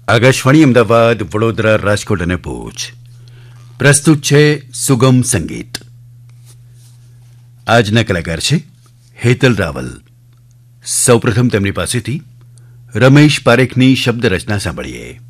આકાશવાણી અમદાવાદ, વડોદરા, રાજકોટ અને ભુજ પ્રસ્તુત છે સુગમ સંગીત. આજના કલાકાર છે હેતલ રાવલ. સૌપ્રથમ તેમની પાસેથી રમેશ પારેખની શબ્દ રચના સાંભળીએ.